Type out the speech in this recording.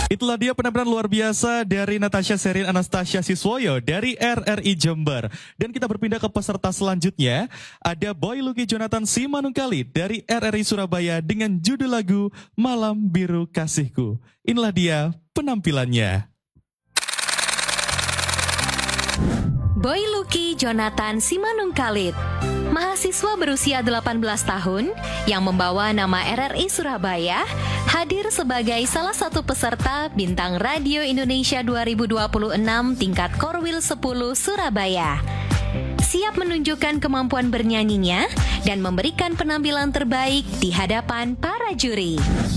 Itulah dia penampilan luar biasa dari Natasha Sherin Anastasia Siswoyo dari RRI Jember. Dan kita berpindah ke peserta selanjutnya. Ada Boy Lucky Jonathan Simanungkali dari RRI Surabaya dengan judul lagu Malam Biru Kasihku. Inilah dia penampilannya. Boy Lucky Jonathan Simanungkalit, mahasiswa berusia 18 tahun yang membawa nama RRI Surabaya, hadir sebagai salah satu peserta Bintang Radio Indonesia 2026 tingkat Korwil 10 Surabaya. Siap menunjukkan kemampuan bernyanyinya dan memberikan penampilan terbaik di hadapan para juri.